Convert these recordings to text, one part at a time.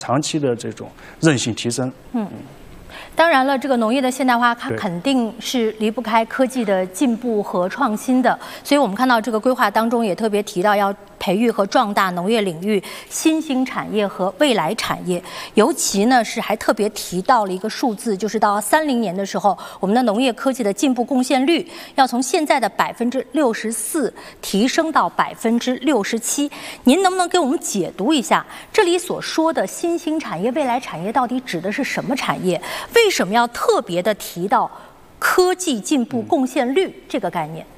长期的这种韧性提升。 当然了，这个农业的现代化，它肯定是离不开科技的进步和创新的。所以我们看到这个规划当中也特别提到，要培育和壮大农业领域新兴产业和未来产业。尤其呢是还特别提到了一个数字，就是到30年的时候，我们的农业科技的进步贡献率要从现在的64%提升到67%。您能不能给我们解读一下，这里所说的新兴产业、未来产业到底指的是什么产业？为什么要特别的提到科技进步贡献率这个概念？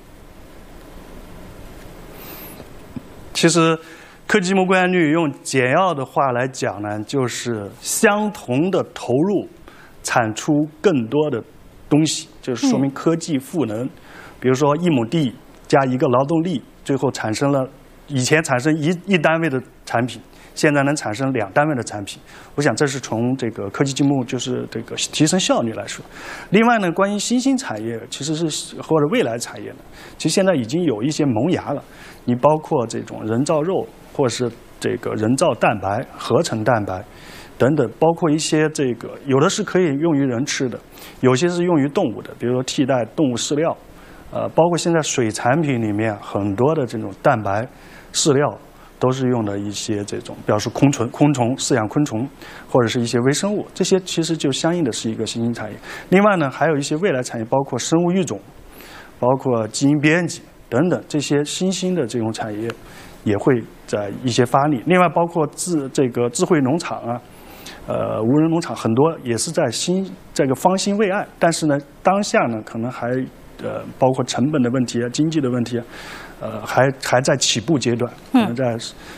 其实，科技进步贡献率用简要的话来讲呢，就是相同的投入，产出更多的东西，就是说明科技赋能。比如说1亩地加1个劳动力，最后产生了以前产生一单位的产品，现在能产生2单位的产品。我想这是从这个科技进步，就是这个提升效率来说。另外呢，关于新兴产业，其实是或者未来产业呢，其实现在已经有一些萌芽了。你包括这种人造肉，或是这个人造蛋白、合成蛋白等等，包括一些这个有的是可以用于人吃的，有些是用于动物的，比如说替代动物饲料。包括现在水产品里面很多的这种蛋白饲料都是用的一些这种，比方说昆虫饲养昆虫，或者是一些微生物，这些其实就相应的是一个新兴产业。另外呢，还有一些未来产业，包括生物育种，包括基因编辑等等，这些新兴的这种产业也会在一些发力。另外包括这个智慧农场啊，无人农场，很多也是在这个方兴未艾，但是呢，当下呢可能还包括成本的问题啊、经济的问题啊，还在起步阶段，可能在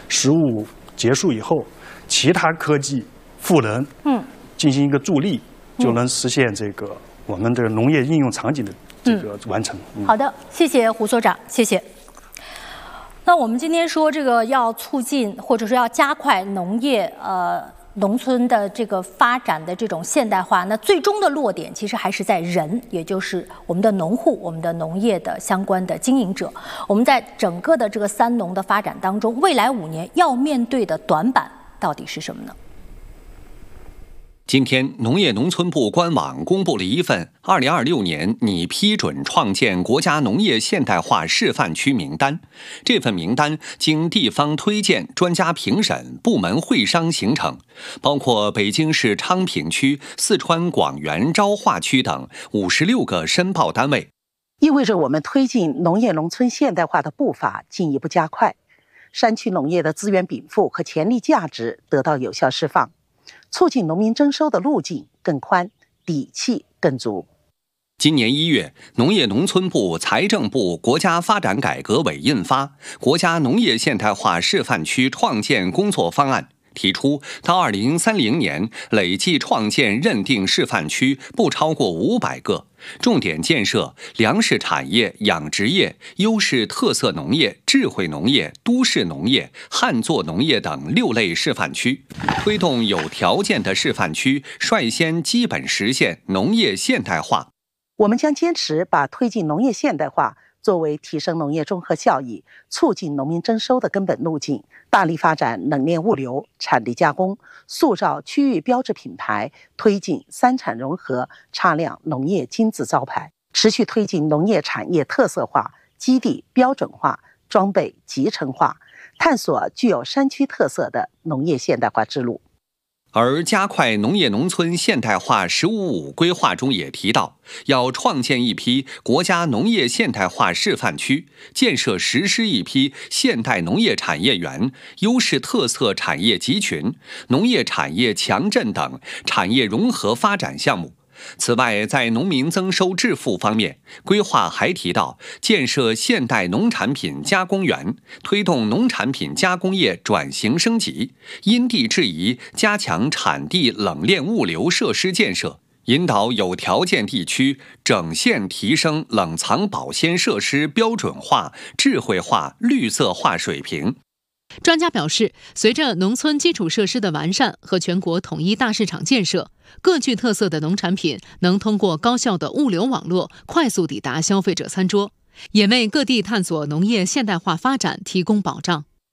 15结束以后，其他科技赋能，进行一个助力，就能实现这个我们这个农业应用场景的这个完成。 好的，谢谢胡所长，谢谢。那我们今天说这个要促进或者说要加快农业农村的这个发展的这种现代化，那最终的落点其实还是在人，也就是我们的农户、我们的农业的相关的经营者。我们在整个的这个3农的发展当中，未来5年要面对的短板到底是什么呢？ 今天，农业农村部官网公布了一份2026年拟批准创建国家农业现代化示范区名单。这份名单经地方推荐、专家评审、部门会商形成，包括北京市昌平区、四川广元昭化区等56个申报单位， 意味着我们推进农业农村现代化的步伐进一步加快，山区农业的资源禀赋和潜力价值得到有效释放。促进农民征收的路径更宽，底气更足。 今年1月，农业农村部、财政部、国家发展改革委印发《国家农业现代化示范区创建工作方案》，提出到2030年累计创建认定示范区不超过500个，重点建设粮食产业、养殖业、优势特色农业、智慧农业、都市农业、旱作农业等6类示范区，推动有条件的示范区率先基本实现农业现代化。 我们将坚持把推进农业现代化作为提升农业综合效益、促进农民征收的根本路径，大力发展冷链物流、产地加工，塑造区域标志品牌，推进3产融合，擦亮农业金字招牌，持续推进农业产业特色化、基地标准化、装备集成化，探索具有山区特色的农业现代化之路。 而加快农业农村现代化“15+5”规划中也提到，要创建一批国家农业现代化示范区，建设实施一批现代农业产业园、优势特色产业集群、农业产业强镇等产业融合发展项目。此外，在农民增收致富方面，规划还提到建设现代农产品加工园，推动农产品加工业转型升级，因地制宜加强产地冷链物流设施建设，引导有条件地区整线提升冷藏保鲜设施标准化、智慧化、绿色化水平。 专家表示，随着农村基础设施的完善和全国统一大市场建设，各具特色的农产品能通过高效的物流网络快速抵达消费者餐桌，也为各地探索农业现代化发展提供保障。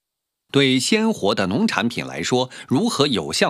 对鲜活的农产品来说，如何有效